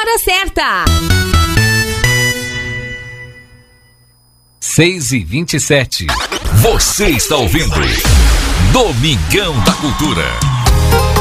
hora certa. 6h27. Você está ouvindo Domingão da Cultura.